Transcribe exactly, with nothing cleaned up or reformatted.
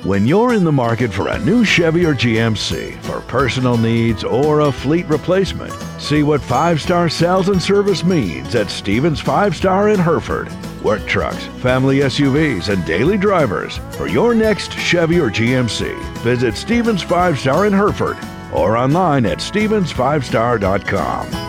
When you're in the market for a new Chevy or G M C for personal needs or a fleet replacement, see what five-star sales and service means at Stevens Five Star in Hereford. Work trucks, family S U Vs, and daily drivers. For your next Chevy or G M C, visit Stevens Five Star in Hereford or online at stevens five star dot com.